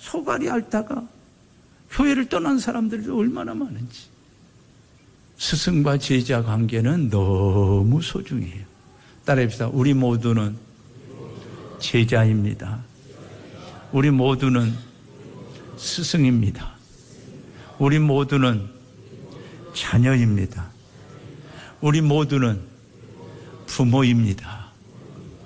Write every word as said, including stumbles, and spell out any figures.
소갈이 앓다가 교회를 떠난 사람들이 얼마나 많은지. 스승과 제자 관계는 너무 소중해요. 따라합시다. 우리 모두는 제자입니다. 우리 모두는 스승입니다. 우리 모두는 자녀입니다. 우리 모두는 부모입니다.